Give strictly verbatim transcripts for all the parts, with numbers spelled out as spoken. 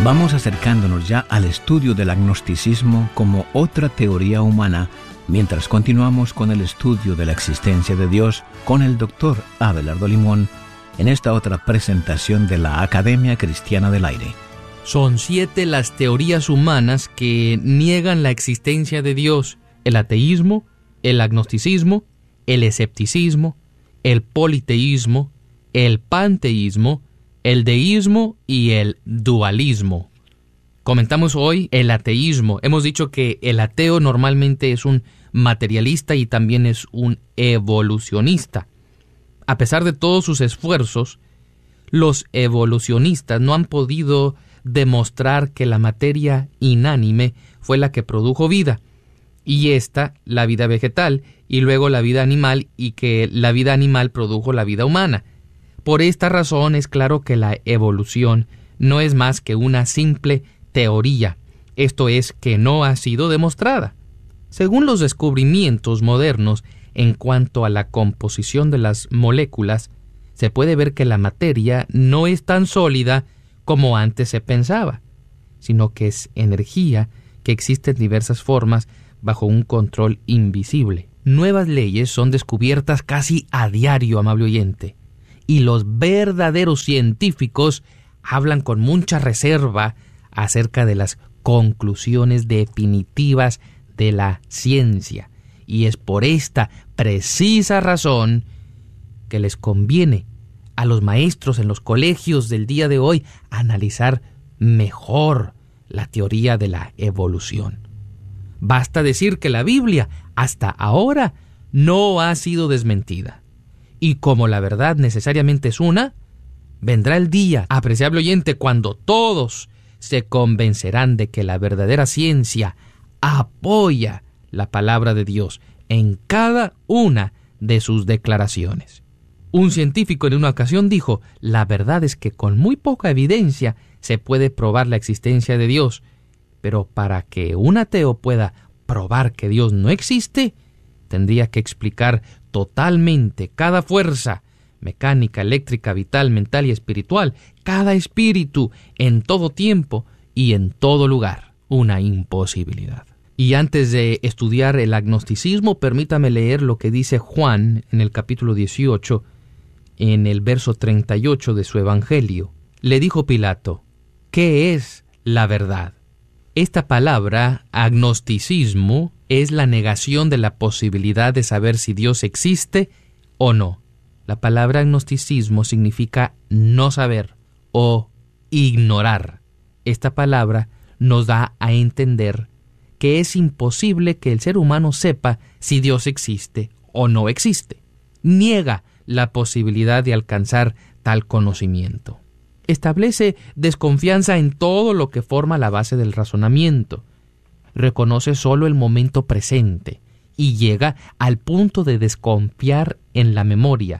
Vamos acercándonos ya al estudio del agnosticismo como otra teoría humana, mientras continuamos con el estudio de la existencia de Dios con el doctor Abelardo Limón en esta otra presentación de la Academia Cristiana del Aire. Son siete las teorías humanas que niegan la existencia de Dios: el ateísmo, el agnosticismo, el escepticismo, el politeísmo, el panteísmo, el deísmo y el dualismo. Comentamos hoy el ateísmo. Hemos dicho que el ateo normalmente es un materialista y también es un evolucionista. A pesar de todos sus esfuerzos, los evolucionistas no han podido demostrar que la materia inánime fue la que produjo vida, y esta la vida vegetal, y luego la vida animal, y que la vida animal produjo la vida humana. Por esta razón es claro que la evolución no es más que una simple teoría, esto es, que no ha sido demostrada. Según los descubrimientos modernos en cuanto a la composición de las moléculas, se puede ver que la materia no es tan sólida como antes se pensaba, sino que es energía que existe en diversas formas bajo un control invisible. Nuevas leyes son descubiertas casi a diario, amable oyente, y los verdaderos científicos hablan con mucha reserva acerca de las conclusiones definitivas de la ciencia, y es por esta precisa razón que les conviene a los maestros en los colegios del día de hoy analizar mejor la teoría de la evolución. Basta decir que la Biblia hasta ahora no ha sido desmentida, y como la verdad necesariamente es una, vendrá el día, apreciable oyente, cuando todos se convencerán de que la verdadera ciencia apoya la palabra de Dios en cada una de sus declaraciones. Un científico en una ocasión dijo: la verdad es que con muy poca evidencia se puede probar la existencia de Dios, pero para que un ateo pueda probar que Dios no existe, tendría que explicar totalmente cada fuerza mecánica, eléctrica, vital, mental y espiritual, cada espíritu, en todo tiempo y en todo lugar. Una imposibilidad. Y antes de estudiar el agnosticismo, permítame leer lo que dice Juan en el capítulo dieciocho, en el verso treinta y ocho de su Evangelio. Le dijo Pilato: ¿qué es la verdad? Esta palabra, agnosticismo, es la negación de la posibilidad de saber si Dios existe o no. La palabra agnosticismo significa no saber o ignorar. Esta palabra nos da a entender que es imposible que el ser humano sepa si Dios existe o no existe. Niega la posibilidad de alcanzar tal conocimiento. Establece desconfianza en todo lo que forma la base del razonamiento. Reconoce solo el momento presente y llega al punto de desconfiar en la memoria,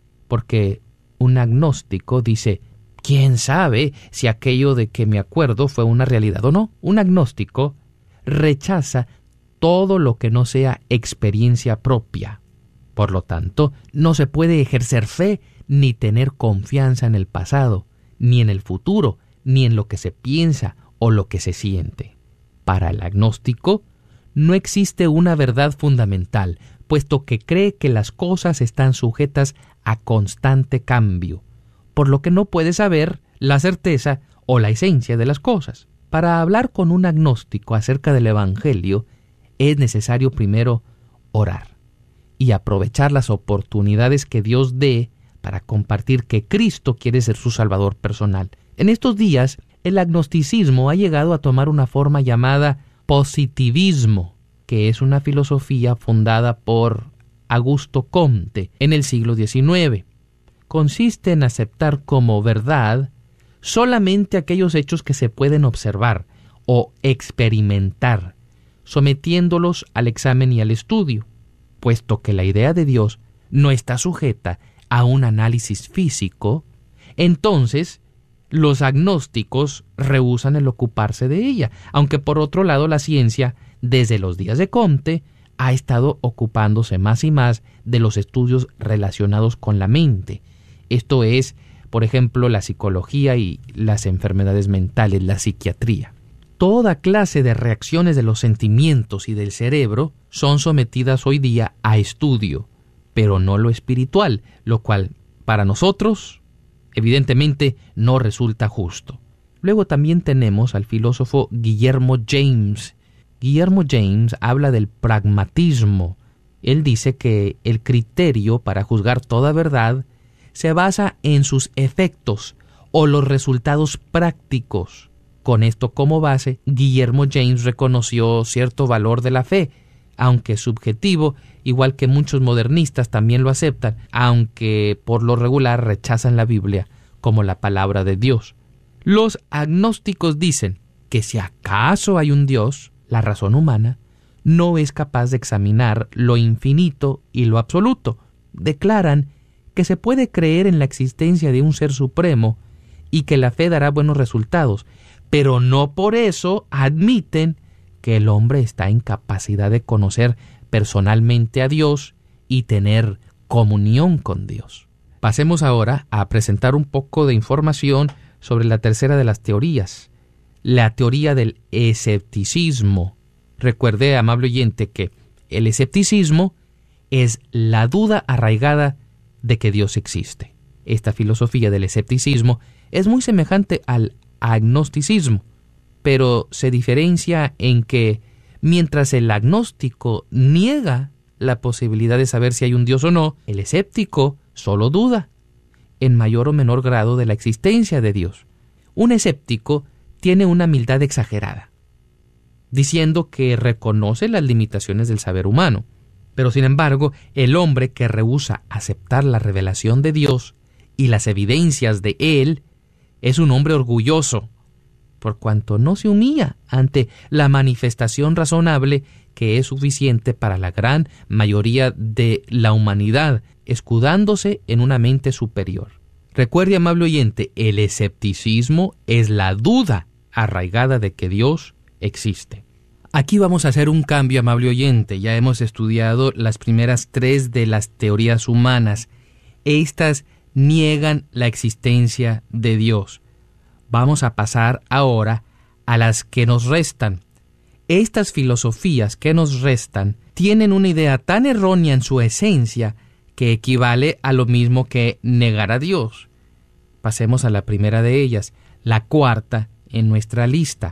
porque un agnóstico dice: ¿quién sabe si aquello de que me acuerdo fue una realidad o no? Un agnóstico rechaza todo lo que no sea experiencia propia. Por lo tanto, no se puede ejercer fe ni tener confianza en el pasado, ni en el futuro, ni en lo que se piensa o lo que se siente. Para el agnóstico, no existe una verdad fundamental, puesto que cree que las cosas están sujetas a constante cambio, por lo que no puede saber la certeza o la esencia de las cosas. Para hablar con un agnóstico acerca del Evangelio, es necesario primero orar y aprovechar las oportunidades que Dios dé para compartir que Cristo quiere ser su Salvador personal. En estos días, el agnosticismo ha llegado a tomar una forma llamada positivismo, que es una filosofía fundada por Augusto Comte en el siglo diecinueve. Consiste en aceptar como verdad solamente aquellos hechos que se pueden observar o experimentar, sometiéndolos al examen y al estudio, puesto que la idea de Dios no está sujeta a un análisis físico. Entonces los agnósticos rehúsan el ocuparse de ella, aunque por otro lado la ciencia, desde los días de Comte, ha estado ocupándose más y más de los estudios relacionados con la mente, esto es, por ejemplo, la psicología y las enfermedades mentales, la psiquiatría. Toda clase de reacciones de los sentimientos y del cerebro son sometidas hoy día a estudio, pero no lo espiritual, lo cual para nosotros evidentemente no resulta justo. Luego también tenemos al filósofo Guillermo James. Guillermo James habla del pragmatismo. Él dice que el criterio para juzgar toda verdad se basa en sus efectos o los resultados prácticos. Con esto como base, Guillermo James reconoció cierto valor de la fe, aunque subjetivo, igual que muchos modernistas también lo aceptan, aunque por lo regular rechazan la Biblia como la palabra de Dios. Los agnósticos dicen que si acaso hay un Dios, la razón humana no es capaz de examinar lo infinito y lo absoluto. Declaran que se puede creer en la existencia de un ser supremo y que la fe dará buenos resultados, pero no por eso admiten que el hombre está en capacidad de conocer personalmente a Dios y tener comunión con Dios. Pasemos ahora a presentar un poco de información sobre la tercera de las teorías, la teoría del escepticismo. Recuerde, amable oyente, que el escepticismo es la duda arraigada de que Dios existe. Esta filosofía del escepticismo es muy semejante al agnosticismo, pero se diferencia en que mientras el agnóstico niega la posibilidad de saber si hay un Dios o no, el escéptico solo duda, en mayor o menor grado, de la existencia de Dios. Un escéptico tiene una humildad exagerada, diciendo que reconoce las limitaciones del saber humano, pero sin embargo, el hombre que rehúsa aceptar la revelación de Dios y las evidencias de Él es un hombre orgulloso, por cuanto no se humilla ante la manifestación razonable que es suficiente para la gran mayoría de la humanidad, escudándose en una mente superior. Recuerde, amable oyente, el escepticismo es la duda arraigada de que Dios existe. Aquí vamos a hacer un cambio, amable oyente. Ya hemos estudiado las primeras tres de las teorías humanas. Estas niegan la existencia de Dios. Vamos a pasar ahora a las que nos restan. Estas filosofías que nos restan tienen una idea tan errónea en su esencia que equivale a lo mismo que negar a Dios. Pasemos a la primera de ellas, la cuarta en nuestra lista.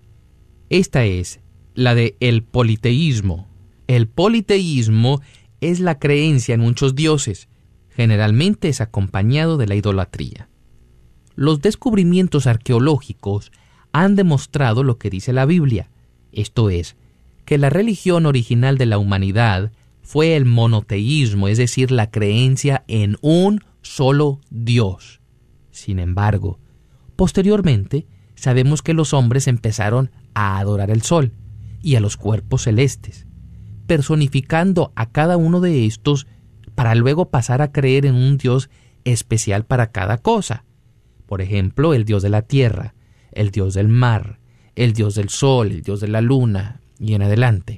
Esta es la de el politeísmo. El politeísmo es la creencia en muchos dioses. Generalmente es acompañado de la idolatría. Los descubrimientos arqueológicos han demostrado lo que dice la Biblia, esto es, que la religión original de la humanidad fue el monoteísmo, es decir, la creencia en un solo Dios. Sin embargo, posteriormente sabemos que los hombres empezaron a adorar el sol y a los cuerpos celestes, personificando a cada uno de estos para luego pasar a creer en un Dios especial para cada cosa. Por ejemplo, el Dios de la tierra, el Dios del mar, el Dios del sol, el Dios de la luna, y en adelante.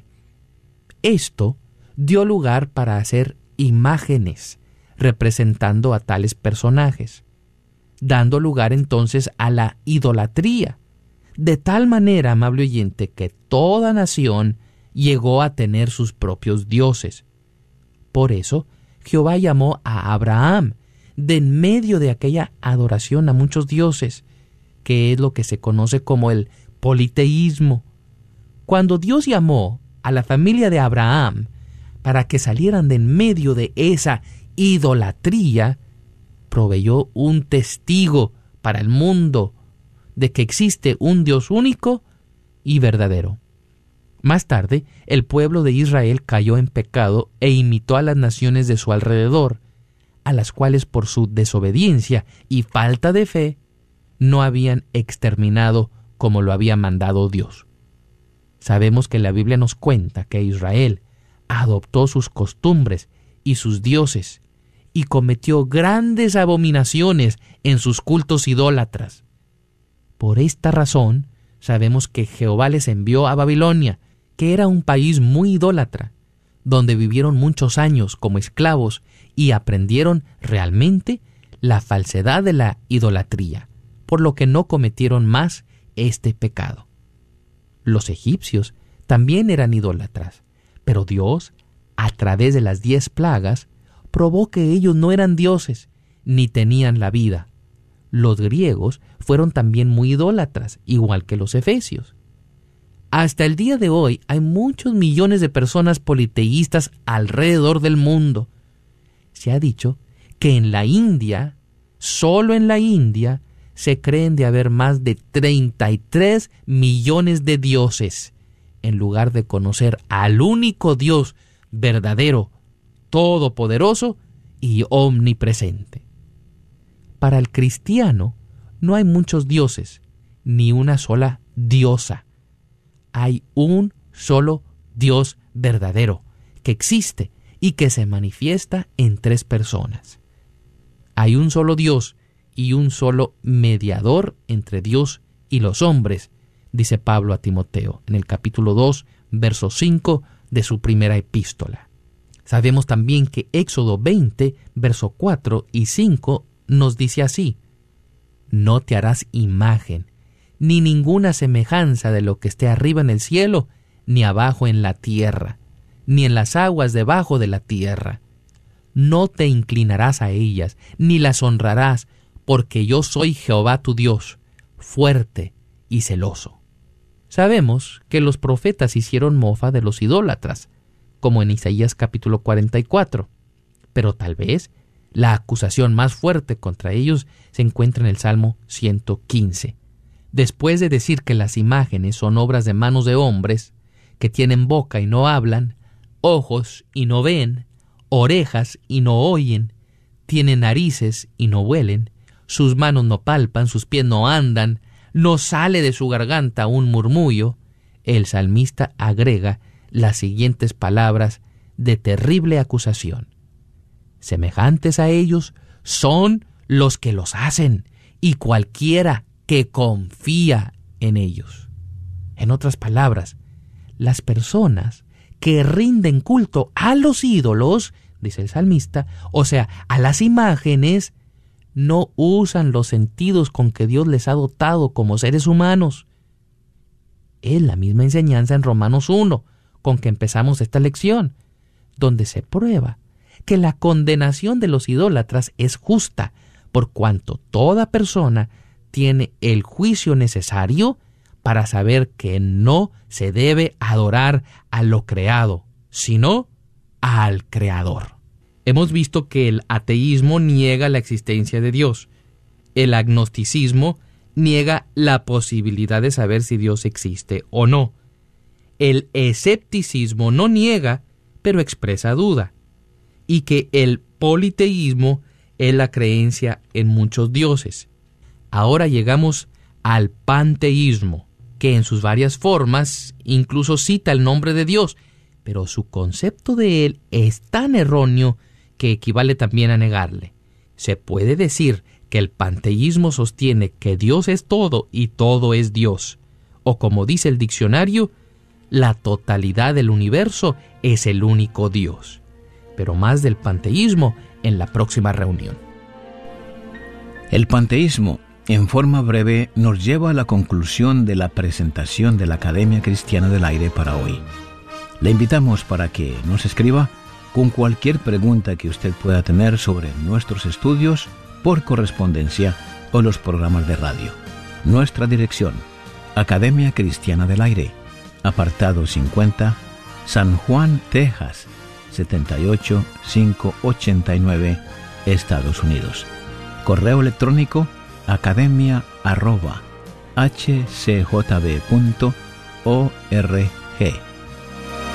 Esto dio lugar para hacer imágenes representando a tales personajes, dando lugar entonces a la idolatría, de tal manera, amable oyente, que toda nación llegó a tener sus propios dioses. Por eso, Jehová llamó a Abraham de en medio de aquella adoración a muchos dioses, que es lo que se conoce como el politeísmo. Cuando Dios llamó a la familia de Abraham para que salieran de en medio de esa idolatría, proveyó un testigo para el mundo de que existe un Dios único y verdadero. Más tarde, el pueblo de Israel cayó en pecado e imitó a las naciones de su alrededor, a las cuales por su desobediencia y falta de fe no habían exterminado como lo había mandado Dios. Sabemos que la Biblia nos cuenta que Israel adoptó sus costumbres y sus dioses y cometió grandes abominaciones en sus cultos idólatras. Por esta razón, sabemos que Jehová les envió a Babilonia, que era un país muy idólatra, donde vivieron muchos años como esclavos y aprendieron realmente la falsedad de la idolatría, por lo que no cometieron más este pecado. Los egipcios también eran idólatras, pero Dios, a través de las diez plagas, probó que ellos no eran dioses, ni tenían la vida. Los griegos fueron también muy idólatras, igual que los efesios. Hasta el día de hoy hay muchos millones de personas politeístas alrededor del mundo. Se ha dicho que en la India, solo en la India, se creen de haber más de treinta y tres millones de dioses, en lugar de conocer al único Dios verdadero, todopoderoso y omnipresente. Para el cristiano no hay muchos dioses, ni una sola diosa. Hay un solo Dios verdadero, que existe y que se manifiesta en tres personas. Hay un solo Dios y un solo mediador entre Dios y los hombres, dice Pablo a Timoteo en el capítulo dos, verso cinco de su primera epístola. Sabemos también que Éxodo veinte, verso cuatro y cinco nos dice así: no te harás imagen, ni ninguna semejanza de lo que esté arriba en el cielo, ni abajo en la tierra, ni en las aguas debajo de la tierra. No te inclinarás a ellas, ni las honrarás, porque yo soy Jehová tu Dios, fuerte y celoso. Sabemos que los profetas hicieron mofa de los idólatras, como en Isaías capítulo cuarenta y cuatro, pero tal vez la acusación más fuerte contra ellos se encuentra en el Salmo ciento quince. Después de decir que las imágenes son obras de manos de hombres, que tienen boca y no hablan, ojos y no ven, orejas y no oyen, tienen narices y no huelen, sus manos no palpan, sus pies no andan, no sale de su garganta un murmullo, el salmista agrega las siguientes palabras de terrible acusación: semejantes a ellos son los que los hacen, y cualquiera que confía en ellos. En otras palabras, las personas que rinden culto a los ídolos, dice el salmista, o sea, a las imágenes, no usan los sentidos con que Dios les ha dotado como seres humanos. Es la misma enseñanza en Romanos uno, con que empezamos esta lección, donde se prueba que la condenación de los idólatras es justa, por cuanto toda persona tiene el juicio necesario para saber que no se debe adorar a lo creado, sino al Creador. Hemos visto que el ateísmo niega la existencia de Dios. El agnosticismo niega la posibilidad de saber si Dios existe o no. El escepticismo no niega, pero expresa duda. Y que el politeísmo es la creencia en muchos dioses. Ahora llegamos al panteísmo, que en sus varias formas incluso cita el nombre de Dios, pero su concepto de él es tan erróneo que equivale también a negarle. Se puede decir que el panteísmo sostiene que Dios es todo y todo es Dios, o como dice el diccionario, la totalidad del universo es el único Dios. Pero más del panteísmo en la próxima reunión. El panteísmo, en forma breve, nos lleva a la conclusión de la presentación de la Academia Cristiana del Aire para hoy. Le invitamos para que nos escriba con cualquier pregunta que usted pueda tener sobre nuestros estudios por correspondencia o los programas de radio. Nuestra dirección: Academia Cristiana del Aire, apartado cincuenta, San Juan, Texas, setenta y ocho mil quinientos ochenta y nueve, Estados Unidos. Correo electrónico: academia arroba h c j b punto org.